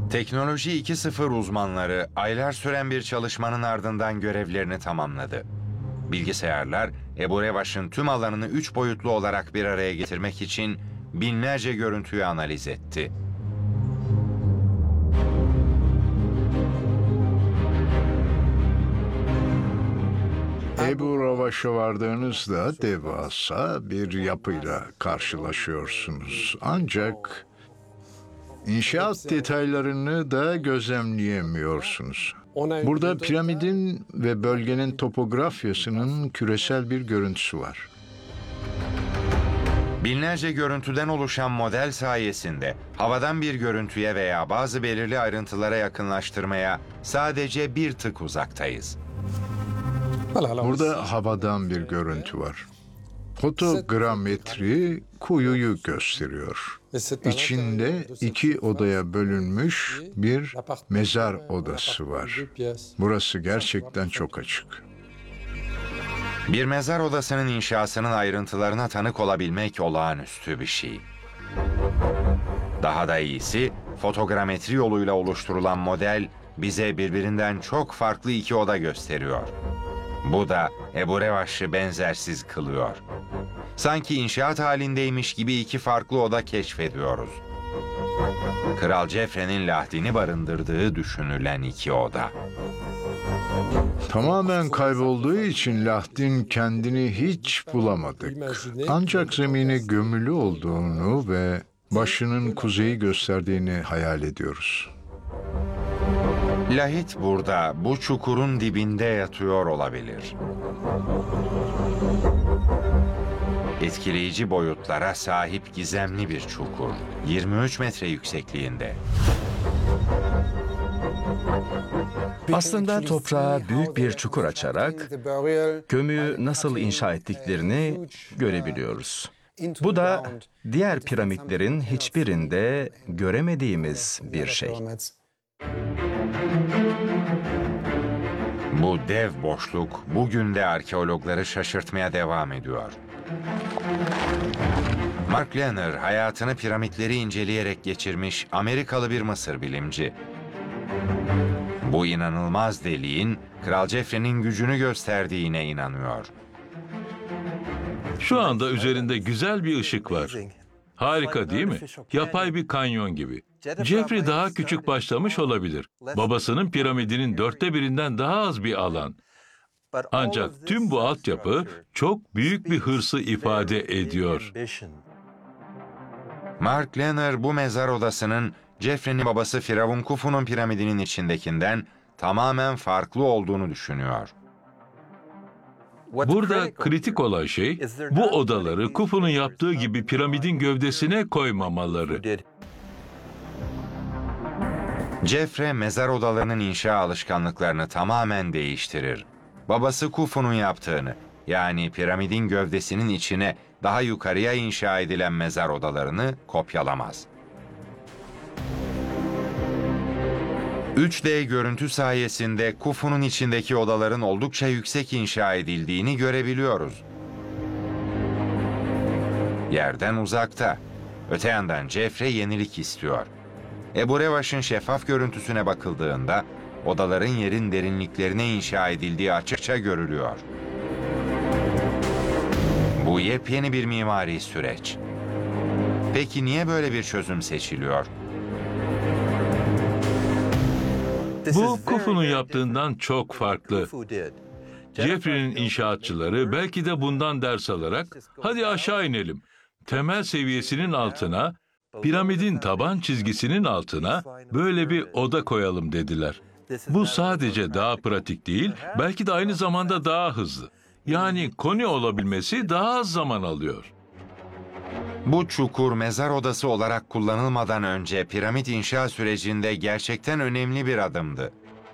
Teknoloji 2.0 uzmanları aylar süren bir çalışmanın ardından görevlerini tamamladı. Bilgisayarlar, Ebu Revaş'ın tüm alanını 3 boyutlu olarak bir araya getirmek için binlerce görüntüyü analiz etti. Ebu Revaş'a vardığınızda devasa bir yapıyla karşılaşıyorsunuz. Ancak inşaat detaylarını da gözlemleyemiyorsunuz. Burada piramidin ve bölgenin topografyasının küresel bir görüntüsü var. Binlerce görüntüden oluşan model sayesinde havadan bir görüntüye veya bazı belirli ayrıntılara yakınlaştırmaya sadece bir tık uzaktayız. Burada havadan bir görüntü var. Fotogrametri kuyuyu gösteriyor. İçinde 2 odaya bölünmüş bir mezar odası var. Burası gerçekten çok açık. Bir mezar odasının inşasının ayrıntılarına tanık olabilmek olağanüstü bir şey. Daha da iyisi, fotogrametri yoluyla oluşturulan model bize birbirinden çok farklı 2 oda gösteriyor. Bu da Ebu Revaş'ı benzersiz kılıyor. Sanki inşaat halindeymiş gibi 2 farklı oda keşfediyoruz. Kral Cefre'nin Lahdin'i barındırdığı düşünülen 2 oda. Tamamen kaybolduğu için Lahdin kendini hiç bulamadık. Ancak zemine gömülü olduğunu ve başının kuzeyi gösterdiğini hayal ediyoruz. Lahit burada, bu çukurun dibinde yatıyor olabilir. Etkileyici boyutlara sahip gizemli bir çukur, 23 metre yüksekliğinde. Aslında toprağa büyük bir çukur açarak gömüyü nasıl inşa ettiklerini görebiliyoruz. Bu da diğer piramitlerin hiçbirinde göremediğimiz bir şey. Bu dev boşluk bugün de arkeologları şaşırtmaya devam ediyor. Mark Lehner hayatını piramitleri inceleyerek geçirmiş Amerikalı bir Mısır bilimci. Bu inanılmaz deliğin Kral Cefre'nin gücünü gösterdiğine inanıyor. Şu anda üzerinde güzel bir ışık var. Harika değil mi? Yapay bir kanyon gibi. Jeffrey daha küçük başlamış olabilir. Babasının piramidinin 1/4'ünden daha az bir alan. Ancak tüm bu altyapı çok büyük bir hırsı ifade ediyor. Mark Lehner bu mezar odasının Jeffrey'nin babası Firavun Kufu'nun piramidinin içindekinden tamamen farklı olduğunu düşünüyor. Burada kritik olan şey, bu odaları Kufu'nun yaptığı gibi piramidin gövdesine koymamaları. Jeffrey mezar odalarının inşa alışkanlıklarını tamamen değiştirir. Babası Kufu'nun yaptığını, yani piramidin gövdesinin içine daha yukarıya inşa edilen mezar odalarını kopyalamaz. 3D görüntü sayesinde Kufu'nun içindeki odaların oldukça yüksek inşa edildiğini görebiliyoruz. Yerden uzakta. Öte yandan Jeffrey yenilik istiyor. Ebu Revaş'ın şeffaf görüntüsüne bakıldığında odaların yerin derinliklerine inşa edildiği açıkça görülüyor. Bu yepyeni bir mimari süreç. Peki niye böyle bir çözüm seçiliyor? Bu Kufu'nun yaptığından çok farklı. Jeffrey'nin inşaatçıları belki de bundan ders alarak, hadi aşağı inelim, temel seviyesinin altına, piramidin taban çizgisinin altına böyle bir oda koyalım dediler. Bu sadece daha pratik değil, belki de aynı zamanda daha hızlı. Yani koni olabilmesi daha az zaman alıyor. Bu çukur mezar odası olarak kullanılmadan önce piramit inşa sürecinde gerçekten önemli bir adımdı.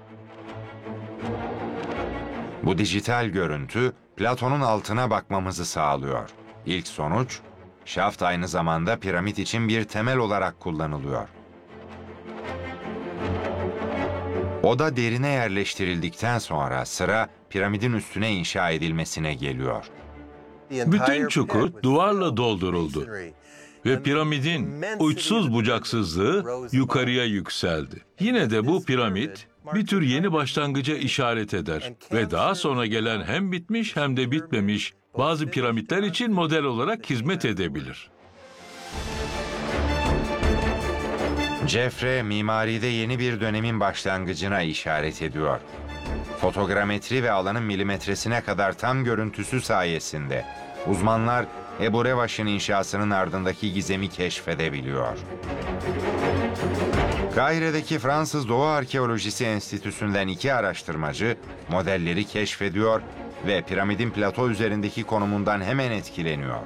Bu dijital görüntü Platon'un altına bakmamızı sağlıyor. İlk sonuç, şaft aynı zamanda piramit için bir temel olarak kullanılıyor. Oda derine yerleştirildikten sonra sıra piramidin üstüne inşa edilmesine geliyor. Bütün çukur duvarla dolduruldu. ve piramidin uçsuz bucaksızlığı yukarıya yükseldi. Yine de bu piramit bir tür yeni başlangıca işaret eder ve daha sonra gelen hem bitmiş hem de bitmemiş bazı piramitler için model olarak hizmet edebilir. Jeffrey, mimaride yeni bir dönemin başlangıcına işaret ediyor. Fotogrametri ve alanın milimetresine kadar tam görüntüsü sayesinde uzmanlar Ebu Revaş'ın inşasının ardındaki gizemi keşfedebiliyor. Kahire'deki Fransız Doğu Arkeolojisi Enstitüsü'nden 2 araştırmacı modelleri keşfediyor ve piramidin plato üzerindeki konumundan hemen etkileniyor.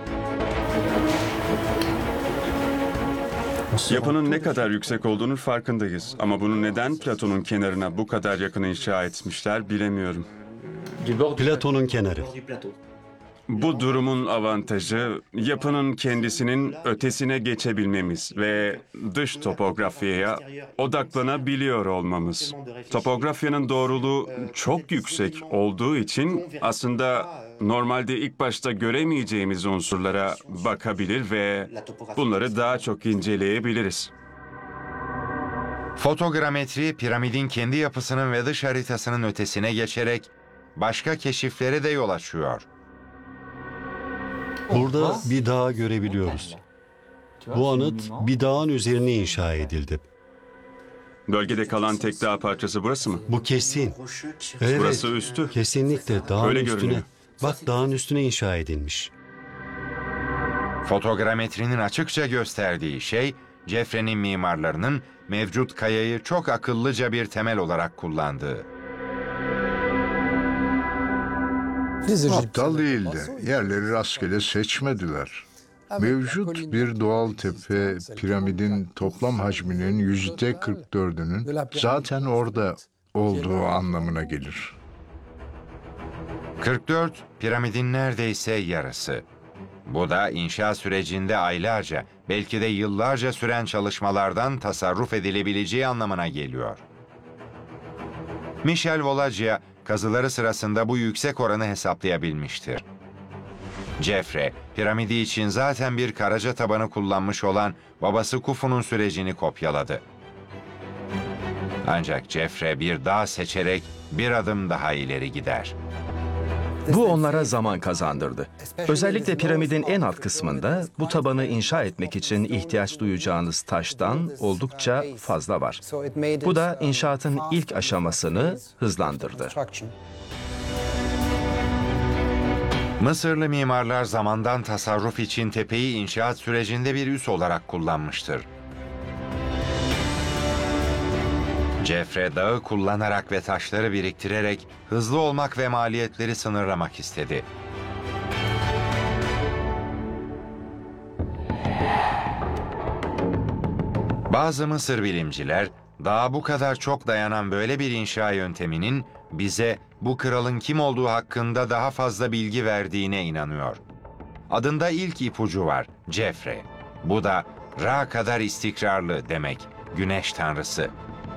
Yapının ne kadar yüksek olduğunu farkındayız. Ama bunu neden Platon'un kenarına bu kadar yakın inşa etmişler bilemiyorum. Platon'un kenarı. Bu durumun avantajı yapının kendisinin ötesine geçebilmemiz ve dış topografyaya odaklanabiliyor olmamız. Topografyanın doğruluğu çok yüksek olduğu için aslında normalde ilk başta göremeyeceğimiz unsurlara bakabilir ve bunları daha çok inceleyebiliriz. Fotogrametri, piramidin kendi yapısının ve dış haritasının ötesine geçerek başka keşiflere de yol açıyor. Burada bir dağ görebiliyoruz. Bu anıt bir dağın üzerine inşa edildi. Bölgede kalan tek dağ parçası burası mı? Bu kesin. Evet, Burası üstü. kesinlikle dağın Öyle üstüne. görünüyor. Bak dağın üstüne inşa edilmiş. Fotogrametrinin açıkça gösterdiği şey, Jeffrey'nin mimarlarının mevcut kayayı çok akıllıca bir temel olarak kullandığı. Aptal değildi. Yerleri rastgele seçmediler. Mevcut bir doğal tepe, piramidin toplam hacminin %44'ünün zaten orada olduğu anlamına gelir. 44, piramidin neredeyse yarısı. Bu da inşa sürecinde aylarca, belki de yıllarca süren çalışmalardan tasarruf edilebileceği anlamına geliyor. Michel Volaggia, kazıları sırasında bu yüksek oranı hesaplayabilmiştir. Jeffrey, piramidi için zaten bir karaca tabanı kullanmış olan babası Khufu'nun sürecini kopyaladı. Ancak Jeffrey bir dağ seçerek bir adım daha ileri gider. Bu onlara zaman kazandırdı. Özellikle piramidin en alt kısmında bu tabanı inşa etmek için ihtiyaç duyacağınız taştan oldukça fazla var. Bu da inşaatın ilk aşamasını hızlandırdı. Mısırlı mimarlar zamandan tasarruf için tepeyi inşaat sürecinde bir üs olarak kullanmıştır. Jeffrey dağı kullanarak ve taşları biriktirerek hızlı olmak ve maliyetleri sınırlamak istedi. Bazı Mısır bilimciler, dağa bu kadar çok dayanan böyle bir inşa yönteminin bize bu kralın kim olduğu hakkında daha fazla bilgi verdiğine inanıyor. Adında ilk ipucu var, Jeffrey. Bu da Ra kadar istikrarlı demek, güneş tanrısı.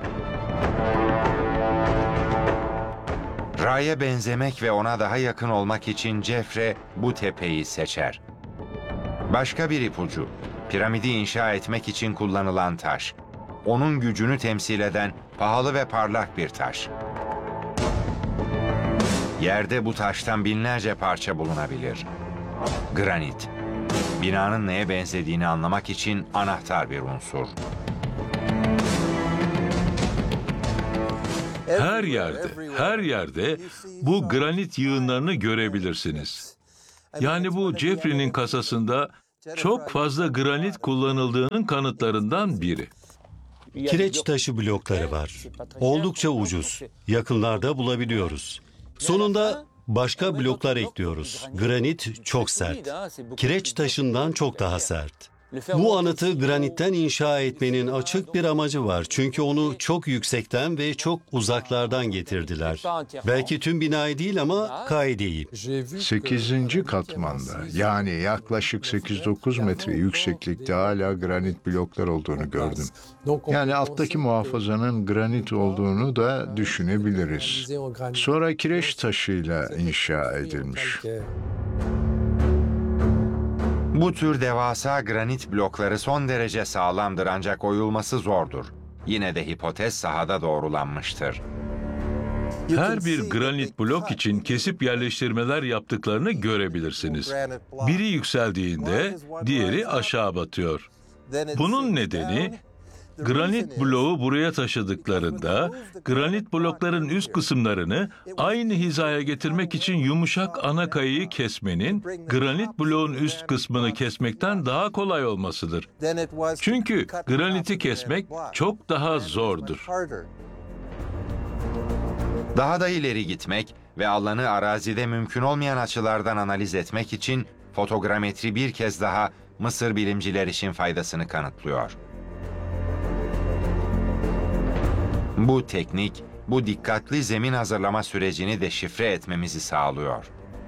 Ra'ya benzemek ve ona daha yakın olmak için Jeffrey bu tepeyi seçer. Başka bir ipucu, piramidi inşa etmek için kullanılan taş. Onun gücünü temsil eden pahalı ve parlak bir taş. Yerde bu taştan binlerce parça bulunabilir. Granit, binanın neye benzediğini anlamak için anahtar bir unsur. Her yerde bu granit yığınlarını görebilirsiniz. Yani bu Jeffrey'nin kasasında çok fazla granit kullanıldığının kanıtlarından biri. Kireç taşı blokları var. Oldukça ucuz. Yakınlarda bulabiliyoruz. Sonunda başka bloklar ekliyoruz. Granit çok sert. Kireç taşından çok daha sert. Bu anıtı granitten inşa etmenin açık bir amacı var. Çünkü onu çok yüksekten ve çok uzaklardan getirdiler. Belki tüm binayı değil ama kaideyi. 8. katmanda, yani yaklaşık 8-9 metre yükseklikte hala granit bloklar olduğunu gördüm. Yani alttaki muhafazanın granit olduğunu da düşünebiliriz. Sonra kireç taşıyla inşa edilmiş. Bu tür devasa granit blokları son derece sağlamdır ancak oyulması zordur. Yine de hipotez sahada doğrulanmıştır. Her bir granit blok için kesip yerleştirmeler yaptıklarını görebilirsiniz. Biri yükseldiğinde diğeri aşağı batıyor. Bunun nedeni granit bloğu buraya taşıdıklarında granit blokların üst kısımlarını aynı hizaya getirmek için yumuşak ana kayayı kesmenin granit bloğun üst kısmını kesmekten daha kolay olmasıdır. Çünkü graniti kesmek çok daha zordur. Daha da ileri gitmek ve alanı arazide mümkün olmayan açılardan analiz etmek için fotogrametri bir kez daha Mısır bilimciler için faydasını kanıtlıyor. Bu teknik, bu dikkatli zemin hazırlama sürecini deşifre etmemizi sağlıyor.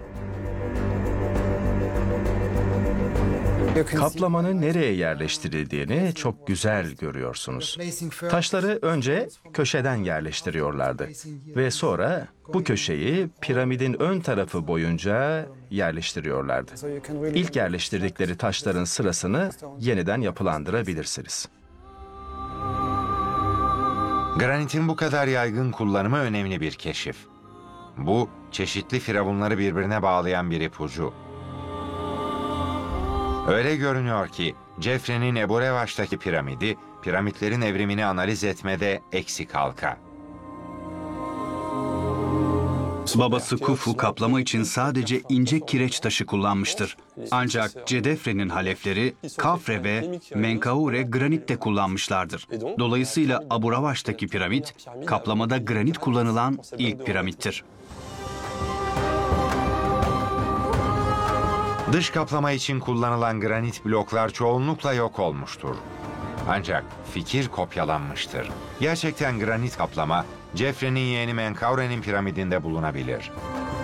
Kaplamanın nereye yerleştirildiğini çok güzel görüyorsunuz. Taşları önce köşeden yerleştiriyorlardı ve sonra bu köşeyi piramidin ön tarafı boyunca yerleştiriyorlardı. İlk yerleştirdikleri taşların sırasını yeniden yapılandırabilirsiniz. Granitin bu kadar yaygın kullanımı önemli bir keşif. Bu, çeşitli firavunları birbirine bağlayan bir ipucu. Öyle görünüyor ki Cefre'nin Ebu Revaş'taki piramidi, piramitlerin evrimini analiz etmede eksik halka. Babası Kufu kaplama için sadece ince kireç taşı kullanmıştır. Ancak Cedefre'nin halefleri Kafre ve Menkaure granit de kullanmışlardır. Dolayısıyla Abu Ravaş'taki piramit kaplamada granit kullanılan ilk piramittir. Dış kaplama için kullanılan granit bloklar çoğunlukla yok olmuştur. Ancak fikir kopyalanmıştır. Gerçekten granit kaplama, Cefre'nin yeğeni Menkaure'nin piramidinde bulunabilir.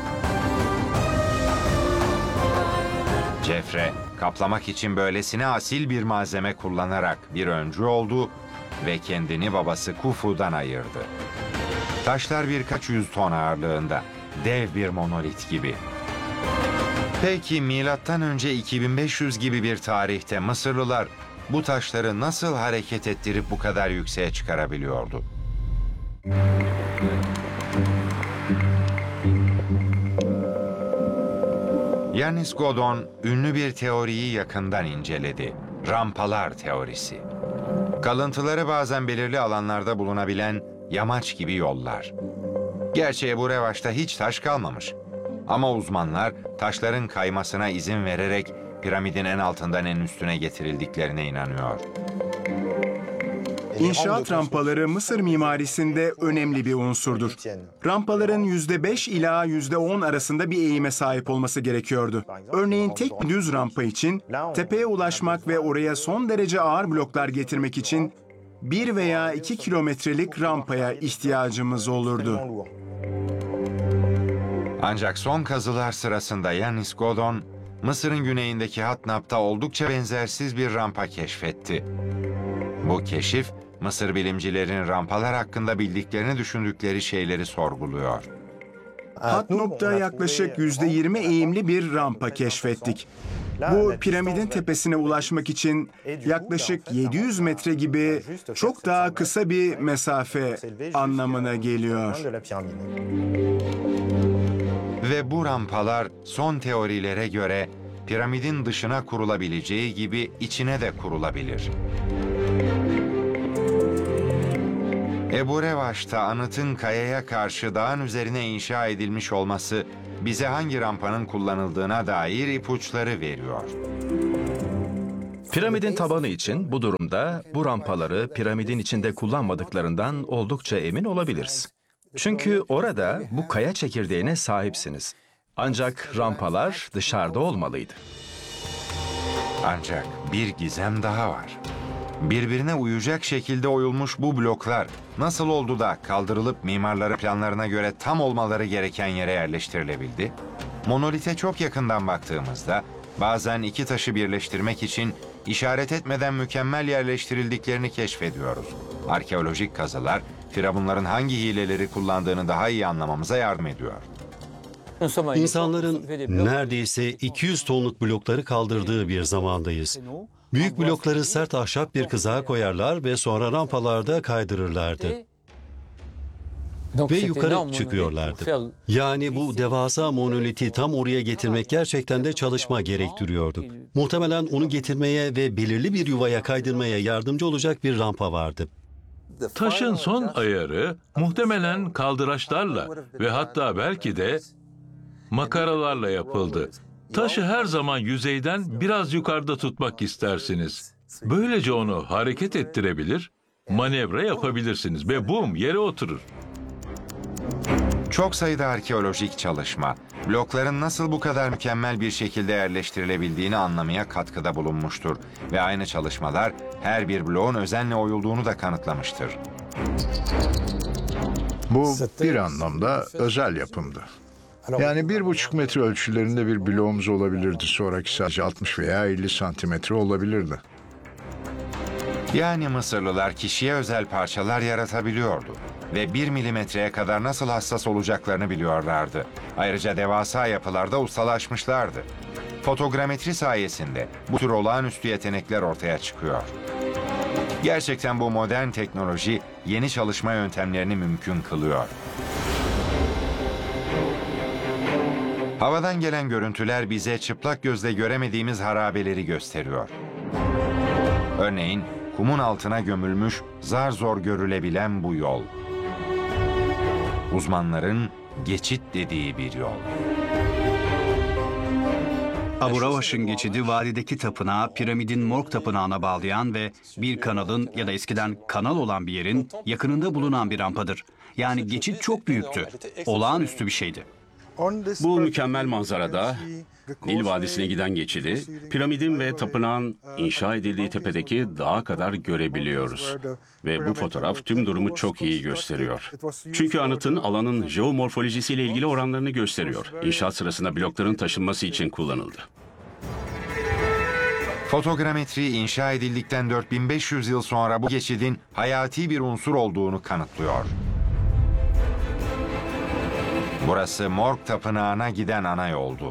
Cefre, kaplamak için böylesine asil bir malzeme kullanarak bir öncü oldu ve kendini babası Kufu'dan ayırdı. Taşlar birkaç yüz ton ağırlığında, dev bir monolit gibi. Peki milattan önce 2500 gibi bir tarihte Mısırlılar bu taşları nasıl hareket ettirip bu kadar yükseğe çıkarabiliyordu? Yannis Godon ünlü bir teoriyi yakından inceledi. Rampalar teorisi. Kalıntıları bazen belirli alanlarda bulunabilen yamaç gibi yollar. Gerçi Ebu Revaş'ta hiç taş kalmamış. Ama uzmanlar taşların kaymasına izin vererek piramidin en altından en üstüne getirildiklerine inanıyor. İnşaat rampaları Mısır mimarisinde önemli bir unsurdur. Rampaların %5 ila %10 arasında bir eğime sahip olması gerekiyordu. Örneğin tek bir düz rampa için tepeye ulaşmak ve oraya son derece ağır bloklar getirmek için 1 veya 2 kilometrelik rampaya ihtiyacımız olurdu. Ancak son kazılar sırasında Yannis Godon, Mısır'ın güneyindeki Hatnap'ta oldukça benzersiz bir rampa keşfetti. Bu keşif, Mısır bilimcilerin rampalar hakkında bildiklerini düşündükleri şeyleri sorguluyor. Hatnop'ta yaklaşık %20 eğimli bir rampa keşfettik. Bu piramidin tepesine ulaşmak için yaklaşık 700 metre gibi çok daha kısa bir mesafe anlamına geliyor. Ve bu rampalar son teorilere göre piramidin dışına kurulabileceği gibi içine de kurulabilir. Ebu Revaş'ta anıtın kayaya karşı dağın üzerine inşa edilmiş olması bize hangi rampanın kullanıldığına dair ipuçları veriyor. Piramidin tabanı için bu durumda bu rampaları piramidin içinde kullanmadıklarından oldukça emin olabiliriz. Çünkü orada bu kaya çekirdeğine sahipsiniz. Ancak rampalar dışarıda olmalıydı. Ancak bir gizem daha var. Birbirine uyacak şekilde oyulmuş bu bloklar nasıl oldu da kaldırılıp mimarları planlarına göre tam olmaları gereken yere yerleştirilebildi? Monolite çok yakından baktığımızda bazen iki taşı birleştirmek için işaret etmeden mükemmel yerleştirildiklerini keşfediyoruz. Arkeolojik kazılar firavunların hangi hileleri kullandığını daha iyi anlamamıza yardım ediyor. İnsanların neredeyse 200 tonluk blokları kaldırdığı bir zamandayız. Büyük blokları sert ahşap bir kızağa koyarlar ve sonra rampalarda kaydırırlardı. Ve yukarı çıkıyorlardı. Yani bu devasa monoliti tam oraya getirmek gerçekten de çalışma gerektiriyordu. Muhtemelen onu getirmeye ve belirli bir yuvaya kaydırmaya yardımcı olacak bir rampa vardı. Taşın son ayarı muhtemelen kaldıraçlarla ve hatta belki de makaralarla yapıldı. Taşı her zaman yüzeyden biraz yukarıda tutmak istersiniz. Böylece onu hareket ettirebilir, manevra yapabilirsiniz ve bum yere oturur. Çok sayıda arkeolojik çalışma, blokların nasıl bu kadar mükemmel bir şekilde yerleştirilebildiğini anlamaya katkıda bulunmuştur ve aynı çalışmalar her bir bloğun özenle oyulduğunu da kanıtlamıştır. Bu bir anlamda özel yapımdı. Yani 1,5 metre ölçülerinde bir bloğumuz olabilirdi. Sonraki sadece 60 veya 50 santimetre olabilirdi. Yani Mısırlılar kişiye özel parçalar yaratabiliyordu ve 1 milimetreye kadar nasıl hassas olacaklarını biliyorlardı. Ayrıca devasa yapılarda ustalaşmışlardı. Fotogrametri sayesinde bu tür olağanüstü yetenekler ortaya çıkıyor. Gerçekten bu modern teknoloji yeni çalışma yöntemlerini mümkün kılıyor. Havadan gelen görüntüler bize çıplak gözle göremediğimiz harabeleri gösteriyor. Örneğin kumun altına gömülmüş, zar zor görülebilen bu yol. Uzmanların geçit dediği bir yol. Abu Ravaş'ın geçidi vadideki tapınağı piramidin Morg tapınağına bağlayan ve bir kanalın ya da eskiden kanal olan bir yerin yakınında bulunan bir rampadır. Yani geçit çok büyüktü. Olağanüstü bir şeydi. Bu mükemmel manzarada Nil Vadisi'ne giden geçidi, piramidin ve tapınağın inşa edildiği tepedeki dağa kadar görebiliyoruz. Ve bu fotoğraf tüm durumu çok iyi gösteriyor. Çünkü anıtın alanın jeomorfolojisiyle ilgili oranlarını gösteriyor. İnşaat sırasında blokların taşınması için kullanıldı. Fotogrametri inşa edildikten 4500 yıl sonra bu geçidin hayati bir unsur olduğunu kanıtlıyor. Burası Morg Tapınağı'na giden ana yoldu.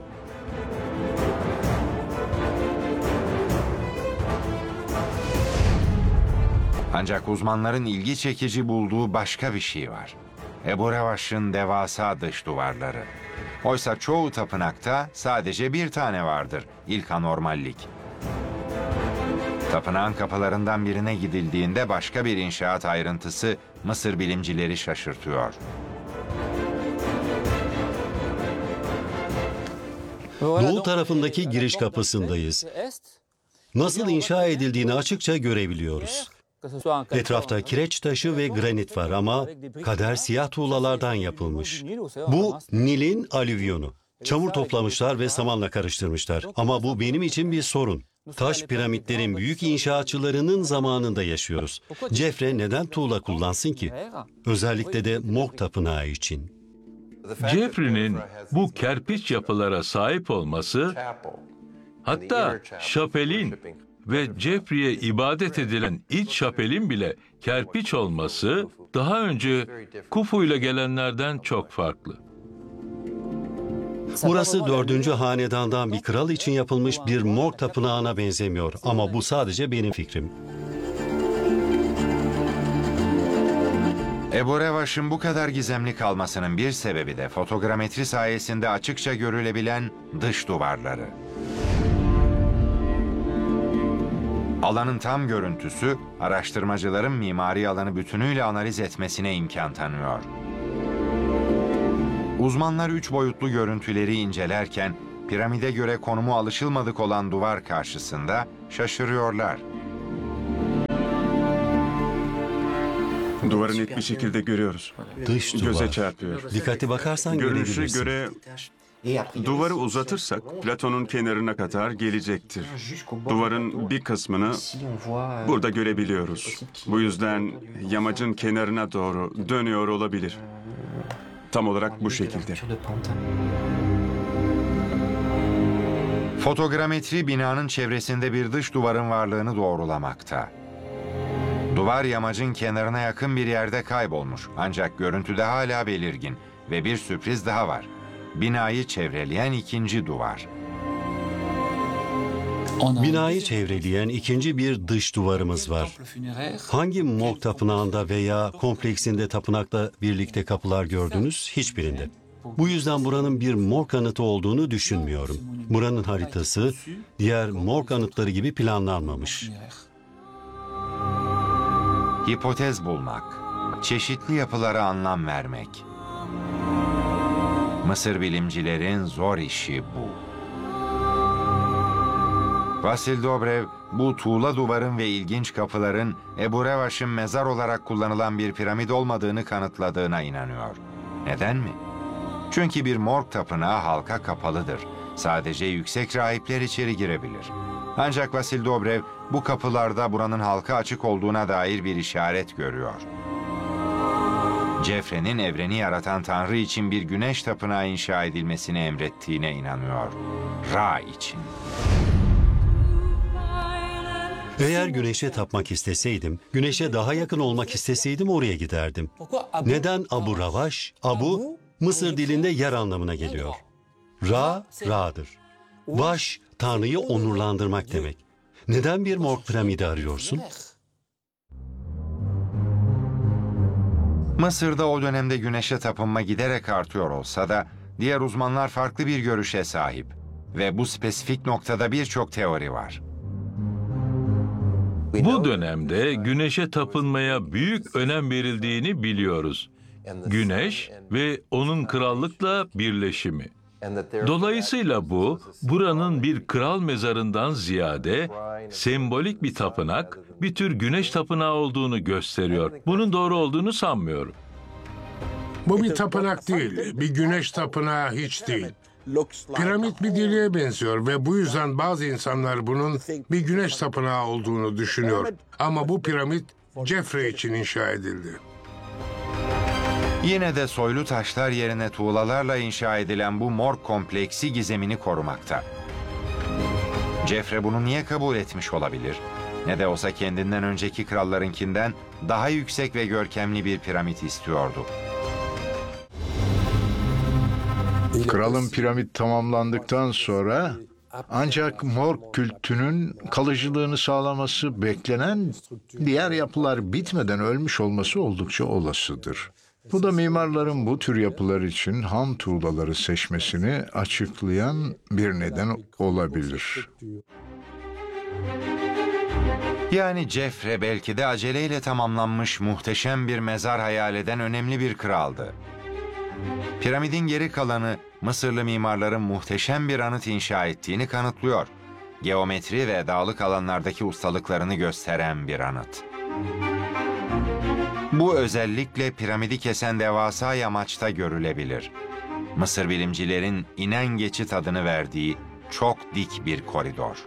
Ancak uzmanların ilgi çekici bulduğu başka bir şey var. Ebu Revaş'ın devasa dış duvarları. Oysa çoğu tapınakta sadece bir tane vardır, ilk anormallik. Tapınağın kapılarından birine gidildiğinde başka bir inşaat ayrıntısı Mısır bilimcileri şaşırtıyor. Doğu tarafındaki giriş kapısındayız. Nasıl inşa edildiğini açıkça görebiliyoruz. Etrafta kireç taşı ve granit var ama kader siyah tuğlalardan yapılmış. Bu Nil'in alüvyonu. Çamur toplamışlar ve samanla karıştırmışlar. Ama bu benim için bir sorun. Taş piramitlerin büyük inşaatçılarının zamanında yaşıyoruz. Cefre neden tuğla kullansın ki? Özellikle de Morg Tapınağı için. Cefri'nin bu kerpiç yapılara sahip olması, hatta şapelin ve Cefri'ye ibadet edilen iç şapelin bile kerpiç olması daha önce Kufu ile gelenlerden çok farklı. Burası 4. hanedandan bir kral için yapılmış bir Morg tapınağına benzemiyor ama bu sadece benim fikrim. Ebu Revaş'ın bu kadar gizemli kalmasının bir sebebi de fotogrametri sayesinde açıkça görülebilen dış duvarları. Alanın tam görüntüsü, araştırmacıların mimari alanı bütünüyle analiz etmesine imkan tanıyor. Uzmanlar 3 boyutlu görüntüleri incelerken, piramide göre konumu alışılmadık olan duvar karşısında şaşırıyorlar. Duvarı net bir şekilde görüyoruz. Dış duvar. Göze çarpıyor. Dikkatli bakarsan Görünüşe görebilirsin. göre duvarı uzatırsak Platon'un kenarına kadar gelecektir. Duvarın bir kısmını burada görebiliyoruz. Bu yüzden yamacın kenarına doğru dönüyor olabilir. Tam olarak bu şekilde. Fotogrametri binanın çevresinde bir dış duvarın varlığını doğrulamakta. Duvar yamacın kenarına yakın bir yerde kaybolmuş ancak görüntüde hala belirgin ve bir sürpriz daha var. binayı çevreleyen ikinci duvar. Binayı çevreleyen ikinci bir dış duvarımız var. Hangi morg tapınağında veya kompleksinde tapınakla birlikte kapılar gördünüz? Hiçbirinde. Bu yüzden buranın bir morg anıtı olduğunu düşünmüyorum. Buranın haritası diğer morg anıtları gibi planlanmamış. Hipotez bulmak, çeşitli yapılara anlam vermek. Mısır bilimcilerin zor işi bu. Vasil Dobrev, bu tuğla duvarın ve ilginç kapıların Ebu Revaş'ın mezar olarak kullanılan bir piramit olmadığını kanıtladığına inanıyor. Neden mi? Çünkü bir morg tapınağı halka kapalıdır. Sadece yüksek rahipler içeri girebilir. Ancak Vasil Dobrev bu kapılarda buranın halka açık olduğuna dair bir işaret görüyor. Cefre'nin evreni yaratan Tanrı için bir güneş tapınağı inşa edilmesini emrettiğine inanıyor. Ra için. Eğer güneşe tapmak isteseydim, güneşe daha yakın olmak isteseydim oraya giderdim. Neden Abu Ravaş? Abu, Mısır dilinde yer anlamına geliyor. Ra, Ra'dır. Vaş, Tanrı'yı onurlandırmak demek. Neden bir morg piramidi arıyorsun? Mısır'da o dönemde güneşe tapınma giderek artıyor olsa da diğer uzmanlar farklı bir görüşe sahip. Ve bu spesifik noktada birçok teori var. Bu dönemde güneşe tapınmaya büyük önem verildiğini biliyoruz. Güneş ve onun krallıkla birleşimi. Dolayısıyla bu, buranın bir kral mezarından ziyade sembolik bir tapınak, bir tür güneş tapınağı olduğunu gösteriyor. Bunun doğru olduğunu sanmıyorum. Bu bir tapınak değil, bir güneş tapınağı hiç değil. Piramit bir deliğe benziyor ve bu yüzden bazı insanlar bunun bir güneş tapınağı olduğunu düşünüyor. Ama bu piramit Cefre için inşa edildi. Yine de soylu taşlar yerine tuğlalarla inşa edilen bu morg kompleksi gizemini korumakta. Cefre bunu niye kabul etmiş olabilir? Ne de olsa kendinden önceki krallarınkinden daha yüksek ve görkemli bir piramit istiyordu. Kralın piramit tamamlandıktan sonra ancak morg kültünün kalıcılığını sağlaması beklenen diğer yapılar bitmeden ölmüş olması oldukça olasıdır. Bu da mimarların bu tür yapılar için ham tuğlaları seçmesini açıklayan bir neden olabilir. Yani Cefre belki de aceleyle tamamlanmış muhteşem bir mezar hayal eden önemli bir kraldı. Piramidin geri kalanı Mısırlı mimarların muhteşem bir anıt inşa ettiğini kanıtlıyor. Geometri ve dağlık alanlardaki ustalıklarını gösteren bir anıt. Bu özellikle piramidi kesen devasa yamaçta görülebilir. Mısır bilimcilerin inen geçit adını verdiği çok dik bir koridor.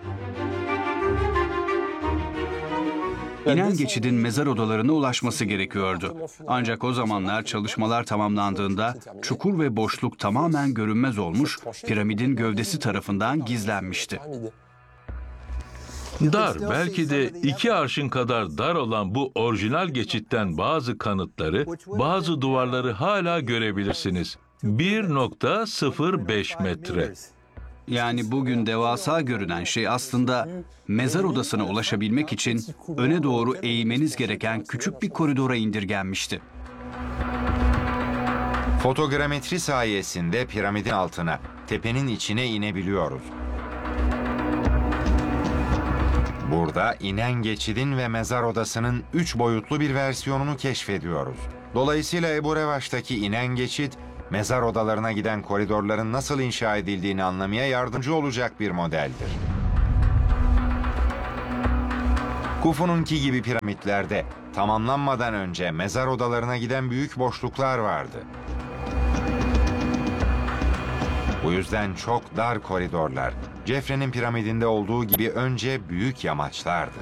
İnen geçidin mezar odalarına ulaşması gerekiyordu. Ancak o zamanlar çalışmalar tamamlandığında çukur ve boşluk tamamen görünmez olmuş, piramidin gövdesi tarafından gizlenmişti. Dar, belki de 2 arşın kadar dar olan bu orijinal geçitten bazı kanıtları, bazı duvarları hala görebilirsiniz. 1.05 metre. Yani bugün devasa görünen şey aslında mezar odasına ulaşabilmek için öne doğru eğilmeniz gereken küçük bir koridora indirgenmişti. Fotogrametri sayesinde piramidin altına, tepenin içine inebiliyoruz. Burada inen geçidin ve mezar odasının 3 boyutlu bir versiyonunu keşfediyoruz. Dolayısıyla Ebu Revaş'taki inen geçit, mezar odalarına giden koridorların nasıl inşa edildiğini anlamaya yardımcı olacak bir modeldir. Kufu'nunki gibi piramitlerde tamamlanmadan önce mezar odalarına giden büyük boşluklar vardı. Bu yüzden çok dar koridorlar, Cefre'nin piramidinde olduğu gibi önce büyük yamaçlardı.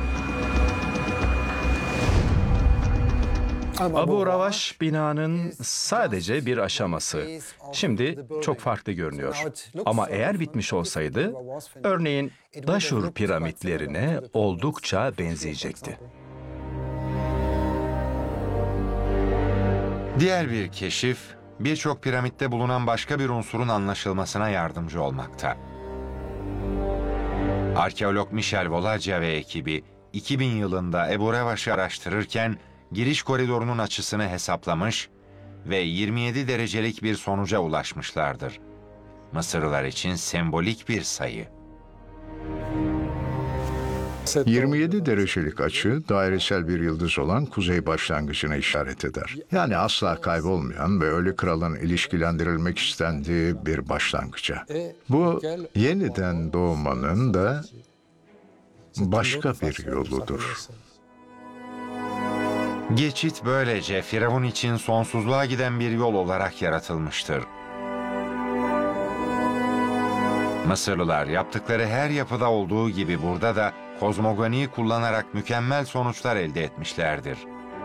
Abu Ravaş binanın sadece bir aşaması. Şimdi çok farklı görünüyor. Ama eğer bitmiş olsaydı, örneğin Daşur piramitlerine oldukça benzeyecekti. Diğer bir keşif, birçok piramitte bulunan başka bir unsurun anlaşılmasına yardımcı olmakta. Arkeolog Michel Volaggia ve ekibi 2000 yılında Ebu Revaş'ı araştırırken giriş koridorunun açısını hesaplamış ve 27 derecelik bir sonuca ulaşmışlardır. Mısırlılar için sembolik bir sayı. 27 derecelik açı dairesel bir yıldız olan kuzey başlangıcına işaret eder. Yani asla kaybolmayan ve ölü kralın ilişkilendirilmek istendiği bir başlangıca. Bu yeniden doğmanın da başka bir yoludur. Geçit böylece Firavun için sonsuzluğa giden bir yol olarak yaratılmıştır. Mısırlılar yaptıkları her yapıda olduğu gibi burada da kozmogoniyi kullanarak mükemmel sonuçlar elde etmişlerdir.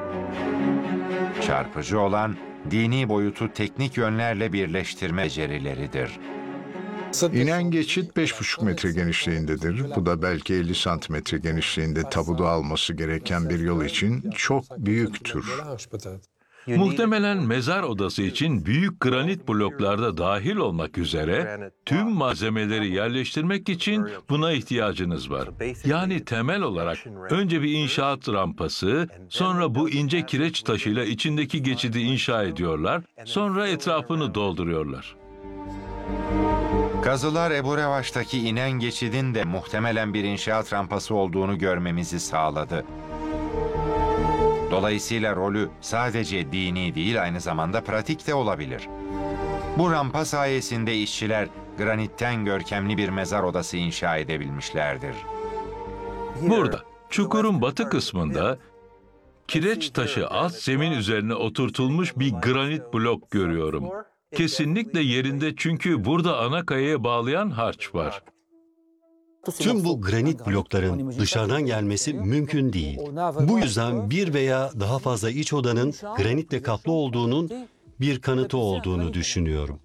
Çarpıcı olan dini boyutu teknik yönlerle birleştirme becerileridir. İnen geçit 5,5 metre genişliğindedir. Bu da belki 50 santimetre genişliğinde tabuda alması gereken bir yol için çok büyüktür. Muhtemelen mezar odası için büyük granit bloklarda dahil olmak üzere tüm malzemeleri yerleştirmek için buna ihtiyacınız var. Yani temel olarak önce bir inşaat rampası, sonra bu ince kireç taşıyla içindeki geçidi inşa ediyorlar, sonra etrafını dolduruyorlar. Kazılar Ebu Revaş'taki inen geçidin de muhtemelen bir inşaat rampası olduğunu görmemizi sağladı. Dolayısıyla rolü sadece dini değil, aynı zamanda pratik de olabilir. Bu rampa sayesinde işçiler granitten görkemli bir mezar odası inşa edebilmişlerdir. Burada, çukurun batı kısmında kireç taşı alt zemin üzerine oturtulmuş bir granit blok görüyorum. Kesinlikle yerinde çünkü burada ana kayaya bağlayan harç var. Tüm bu granit blokların dışarıdan gelmesi mümkün değil. Bu yüzden bir veya daha fazla iç odanın granitle kaplı olduğunun bir kanıtı olduğunu düşünüyorum.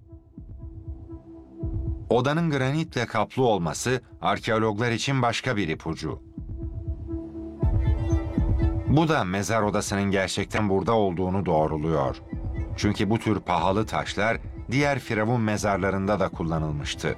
Odanın granitle kaplı olması arkeologlar için başka bir ipucu. Bu da mezar odasının gerçekten burada olduğunu doğruluyor. Çünkü bu tür pahalı taşlar diğer firavun mezarlarında da kullanılmıştı.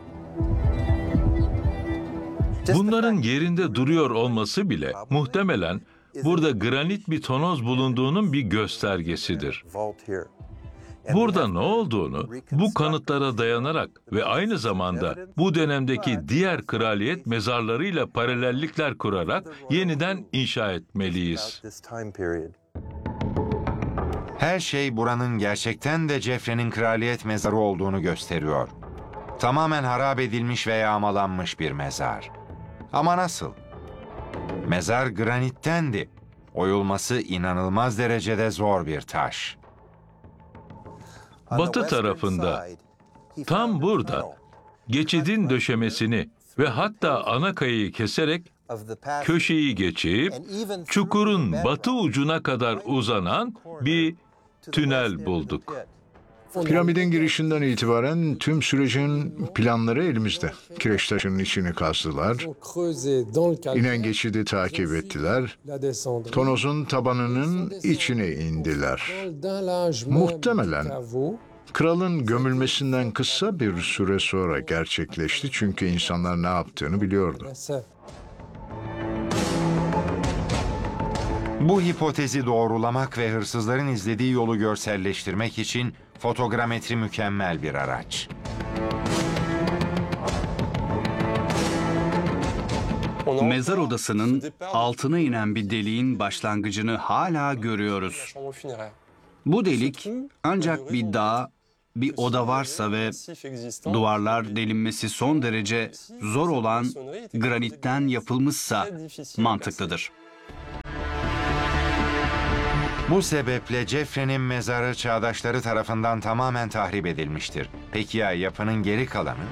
Bunların yerinde duruyor olması bile muhtemelen burada granit bir tonoz bulunduğunun bir göstergesidir. Burada ne olduğunu bu kanıtlara dayanarak ve aynı zamanda bu dönemdeki diğer kraliyet mezarlarıyla paralellikler kurarak yeniden inşa etmeliyiz. Her şey buranın gerçekten de Cefre'nin kraliyet mezarı olduğunu gösteriyor. Tamamen harap edilmiş ve yağmalanmış bir mezar. Ama nasıl? Mezar granittendi. Oyulması inanılmaz derecede zor bir taş. Batı tarafında, tam burada, geçidin döşemesini ve hatta ana kayayı keserek köşeyi geçip çukurun batı ucuna kadar uzanan bir tünel bulduk. Piramidin girişinden itibaren tüm sürecin planları elimizde. Kireç taşının içini kazdılar, inen geçidi takip ettiler, tonozun tabanının içine indiler. Muhtemelen kralın gömülmesinden kısa bir süre sonra gerçekleşti çünkü insanlar ne yaptığını biliyordu. Bu hipotezi doğrulamak ve hırsızların izlediği yolu görselleştirmek için fotogrametri mükemmel bir araç. Mezar odasının altına inen bir deliğin başlangıcını hala görüyoruz. Bu delik ancak bir dağ, bir oda varsa ve duvarlar delinmesi son derece zor olan granitten yapılmışsa mantıklıdır. Bu sebeple Cefre'nin mezarı çağdaşları tarafından tamamen tahrip edilmiştir. Peki ya yapının geri kalanı?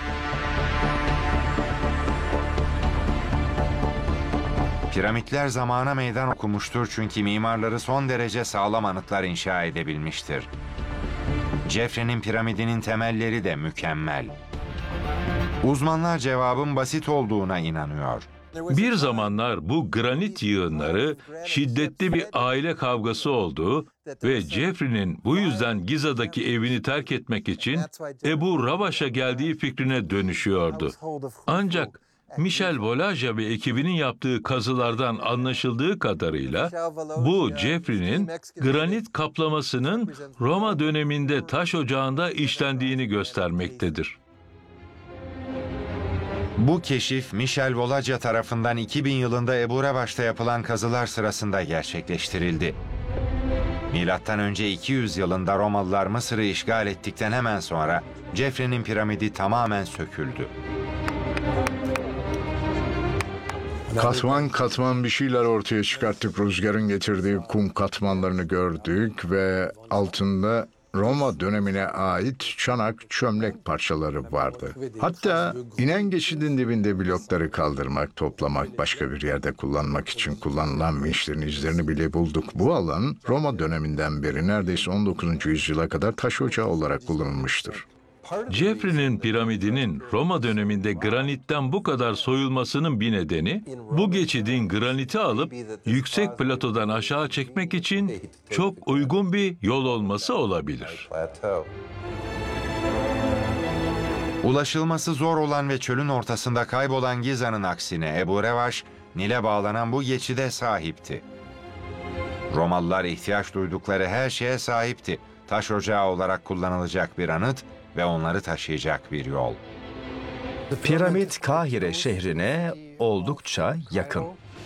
Piramitler zamana meydan okumuştur çünkü mimarları son derece sağlam anıtlar inşa edebilmiştir. Cefre'nin piramidinin temelleri de mükemmel. Uzmanlar cevabın basit olduğuna inanıyor. Bir zamanlar bu granit yığınları şiddetli bir aile kavgası olduğu ve Jeffrey'nin bu yüzden Giza'daki evini terk etmek için Ebu Ravaş'a geldiği fikrine dönüşüyordu. Ancak Michel Volaja ve ekibinin yaptığı kazılardan anlaşıldığı kadarıyla bu Jeffrey'nin granit kaplamasının Roma döneminde taş ocağında işlendiğini göstermektedir. Bu keşif Michel Volaja tarafından 2000 yılında Ebu Revaş'ta yapılan kazılar sırasında gerçekleştirildi. Milattan önce 200 yılında Romalılar Mısır'ı işgal ettikten hemen sonra Jeffrey'nin piramidi tamamen söküldü. Katman katman bir şeyler ortaya çıkarttık. Rüzgarın getirdiği kum katmanlarını gördük ve altında Roma dönemine ait çanak, çömlek parçaları vardı. Hatta inen geçidin dibinde blokları kaldırmak, toplamak, başka bir yerde kullanmak için kullanılan vinçlerin izlerini bile bulduk. Bu alan Roma döneminden beri neredeyse 19. yüzyıla kadar taş ocağı olarak kullanılmıştır. Jeffrey'nin piramidinin Roma döneminde granitten bu kadar soyulmasının bir nedeni, bu geçidin graniti alıp yüksek platodan aşağı çekmek için çok uygun bir yol olması olabilir. Ulaşılması zor olan ve çölün ortasında kaybolan Giza'nın aksine Ebu Revaş, Nil'e bağlanan bu geçide sahipti. Romalılar ihtiyaç duydukları her şeye sahipti. Taş ocağı olarak kullanılacak bir anıt ve onları taşıyacak bir yol. Piramit Kahire şehrine oldukça yakın.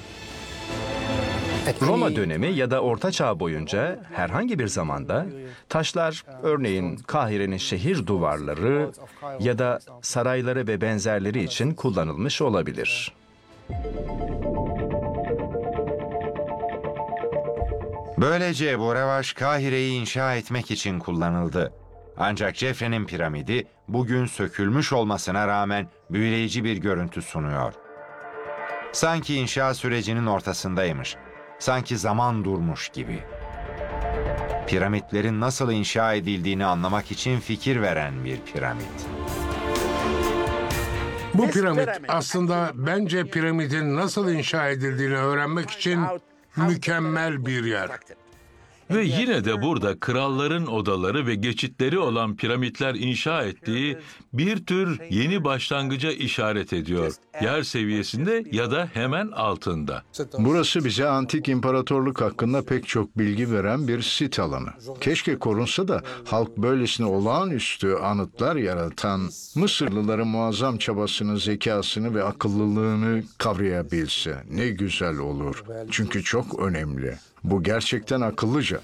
Roma dönemi ya da Orta Çağ boyunca herhangi bir zamanda taşlar, örneğin Kahire'nin şehir duvarları ya da sarayları ve benzerleri için kullanılmış olabilir. Böylece Ebu Revaş Kahire'yi inşa etmek için kullanıldı. Ancak Jeffrey'nin piramidi bugün sökülmüş olmasına rağmen büyüleyici bir görüntü sunuyor. Sanki inşa sürecinin ortasındaymış. Sanki zaman durmuş gibi. Piramitlerin nasıl inşa edildiğini anlamak için fikir veren bir piramit. Bu piramit aslında bence piramidin nasıl inşa edildiğini öğrenmek için mükemmel bir yer. Ve yine de burada kralların odaları ve geçitleri olan piramitler inşa ettiği bir tür yeni başlangıca işaret ediyor. Yer seviyesinde ya da hemen altında. Burası bize antik imparatorluk hakkında pek çok bilgi veren bir sit alanı. Keşke korunsa da halk böylesine olağanüstü anıtlar yaratan Mısırlıların muazzam çabasını, zekasını ve akıllılığını kavrayabilse. Ne güzel olur. Çünkü çok önemli. Bu gerçekten akıllıca.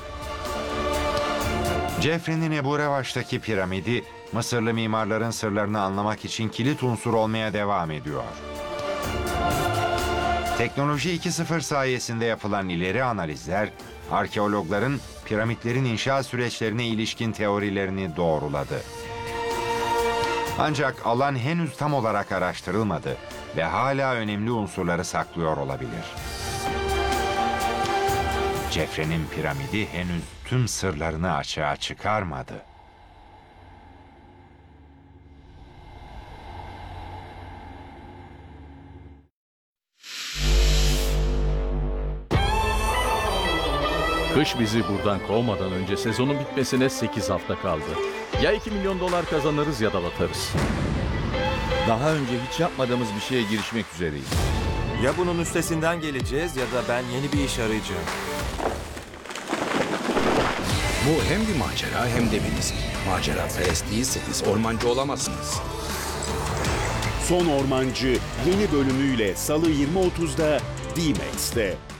Jeffrey'nin Ebu Revaş'taki piramidi, Mısırlı mimarların sırlarını anlamak için kilit unsur olmaya devam ediyor. Teknoloji 2.0 sayesinde yapılan ileri analizler, arkeologların piramitlerin inşa süreçlerine ilişkin teorilerini doğruladı. Ancak alan henüz tam olarak araştırılmadı ve hala önemli unsurları saklıyor olabilir. Jeffrey'nin piramidi henüz tüm sırlarını açığa çıkarmadı. Kış bizi buradan kovmadan önce sezonun bitmesine 8 hafta kaldı. Ya 2 milyon dolar kazanırız ya da batarız. Daha önce hiç yapmadığımız bir şeye girişmek üzereyiz. Ya bunun üstesinden geleceğiz ya da ben yeni bir iş arayacağım. Bu hem bir macera hem de bir risk. Macera perest değilseniz ormancı olamazsınız. Son Ormancı yeni bölümüyle Salı 20.30'da D-Max'te.